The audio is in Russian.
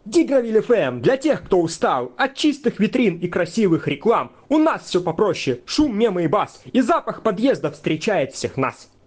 Дигравиль ФМ для тех, кто устал от чистых витрин и красивых реклам. У нас все попроще, шум, мемы и бас, и запах подъезда встречает всех нас.